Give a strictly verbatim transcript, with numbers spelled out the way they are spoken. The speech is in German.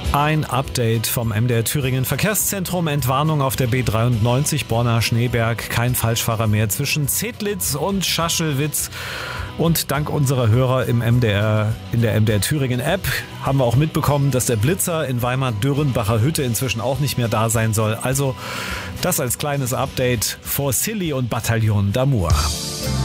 Ein Update vom M D R Thüringen Verkehrszentrum. Entwarnung auf der B dreiundneunzig Borna-Schneeberg. Kein Falschfahrer mehr zwischen Zedlitz und Schaschelwitz. Und dank unserer Hörer im M D R, in der M D R Thüringen App haben wir auch mitbekommen, dass der Blitzer in Weimar-Dürrenbacher Hütte inzwischen auch nicht mehr da sein soll. Also das als kleines Update vor Silly und Bataillon d'Amour.